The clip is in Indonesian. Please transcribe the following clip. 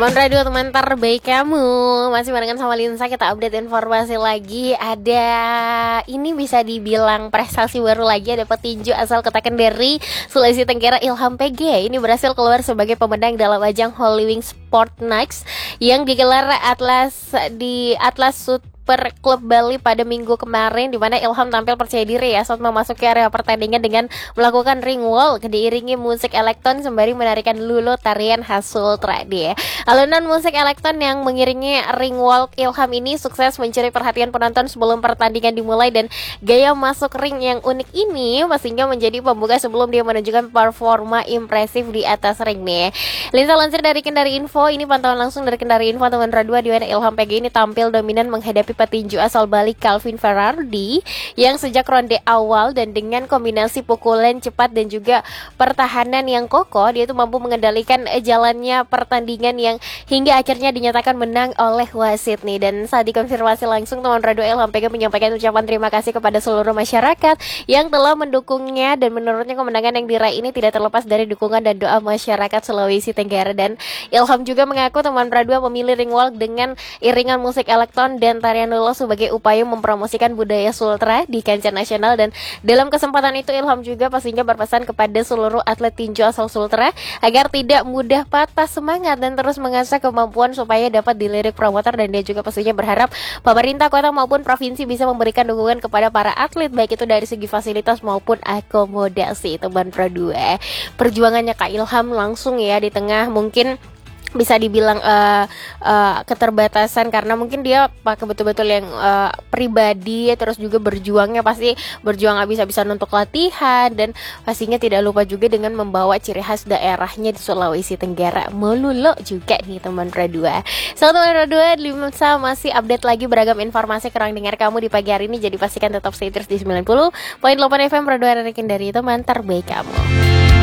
Teman radio, teman terbaik kamu. Masih barengan sama Linsa, kita update informasi lagi. Ada, ini bisa dibilang prestasi baru lagi. Ada petinju asal Kota Kendari, Sulawesi Tenggara, Ilham PG. Ini berhasil keluar sebagai pemenang dalam ajang Holy Wings Sport Nights yang digelar di Atlas Super Club Bali pada minggu kemarin, di mana Ilham tampil percaya diri ya saat memasuki area pertandingan dengan melakukan ring walk diiringi musik elektron sembari menarikan lulu tarian khas Sultra dia. Alunan musik elektron yang mengiringi ring walk Ilham ini sukses mencuri perhatian penonton sebelum pertandingan dimulai, dan gaya masuk ring yang unik ini pastinya menjadi pembuka sebelum dia menunjukkan performa impresif di atas ring nih. Linsa lansir dari Kendari Info, ini pantauan langsung dari Kendari Info teman radio, di mana Ilham PG ini tampil dominan menghadapi petinju asal Bali Calvin Ferrardi yang sejak ronde awal dan dengan kombinasi pukulan cepat dan juga pertahanan yang kokoh, dia itu mampu mengendalikan jalannya pertandingan yang hingga akhirnya dinyatakan menang oleh wasit nih. Dan saat dikonfirmasi langsung, teman radio Ilham PG menyampaikan ucapan terima kasih kepada seluruh masyarakat yang telah mendukungnya, dan menurutnya kemenangan yang diraih ini tidak terlepas dari dukungan dan doa masyarakat Sulawesi Tenggara. Dan Ilham juga mengaku teman radio memilih ring walk dengan iringan musik elektron dan tarian lulu sebagai upaya mempromosikan budaya Sultra di kancah nasional. Dan dalam kesempatan itu Ilham juga pastinya berpesan kepada seluruh atlet tinju asal Sultra agar tidak mudah patah semangat dan terus mengasah kemampuan supaya dapat dilirik promotor. Dan dia juga pastinya berharap pemerintah kota maupun provinsi bisa memberikan dukungan kepada para atlet, baik itu dari segi fasilitas maupun akomodasi. Teman Pro 2, perjuangannya Kak Ilham langsung ya di tengah mungkin bisa dibilang keterbatasan, karena mungkin dia pakai betul-betul yang pribadi, terus juga berjuangnya pasti berjuang habis-habisan untuk latihan, dan pastinya tidak lupa juga dengan membawa ciri khas daerahnya di Sulawesi Tenggara, Melulu juga nih teman Radua. So teman Radua, Limsa masih update lagi beragam informasi kerang dengar kamu di pagi hari ini, jadi pastikan tetap stay terus di 90.8 FM Radua, dari teman terbaik kamu.